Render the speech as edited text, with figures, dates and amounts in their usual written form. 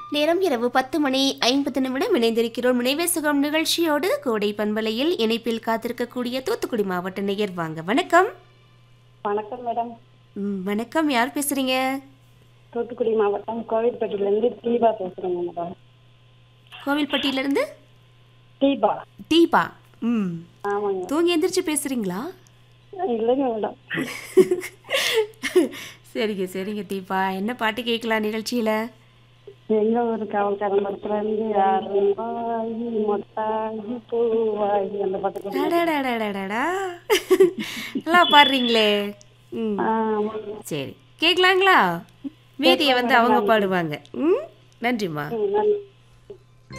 நேரம் இரவு 10:50 இணைந்திருக்கிறோம். நினைவே சுகம் நிகழ்ச்சியோடு கோடை பண்பலையில் இணைப்பில் காத்திருக்கக்கூடிய தூத்துக்குடி மாவட்ட நேயர் வாங்க. வணக்கம். வணக்கம் மேடம். வணக்கம். யார் பேசுறீங்க? தூத்துக்குடி மாவட்டம் கோவில்பட்டியிலேருந்து தீபா பேசுறேங்க மேடம். கோவில்பட்டியிலிருந்து தீபா. தீபா. ஆமாங்க. தூங்கி எந்திரிச்சு பேசுறீங்களா? இல்லைங்க மேடம். சரிங்க சரிங்க தீபா, என்ன பாட்டு கேட்கலாம் நிகழ்ச்சியில? எங்க ஒரு காவல்காரன் படத்துலேருந்து அரும்பாயி மொட்டாயி பூவாயி அந்த பாட்டு. அடடடடடடா. நல்லா பாடுறீங்களே. சரி கேட்கலாங்களா? மீதியை அவங்க பாடுவாங்க. நன்றிம்மா. நன்றி.